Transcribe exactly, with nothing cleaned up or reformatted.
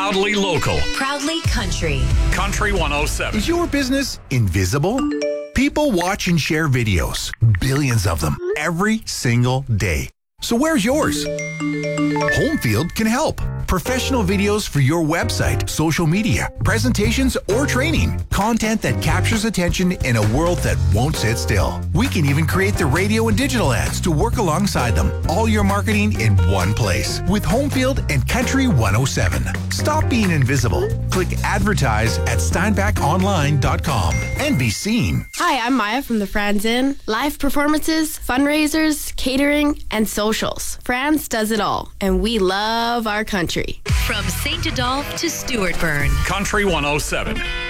Proudly local. Proudly country. Country one oh seven. Is your business invisible? People watch and share videos, billions of them, every single day. So where's yours? Homefield can help. Professional videos for your website, social media, presentations, or training. Content that captures attention in a world that won't sit still. We can even create the radio and digital ads to work alongside them. All your marketing in one place with Homefield and Country one oh seven. Stop being invisible. Click advertise at steinbach online dot com and be seen. Hi, I'm Maya from the Franz Inn. Live performances, fundraisers, catering, and socials. Franz does it all, and we love our country. From Saint Adolphe to Stewartburn. Country one oh seven.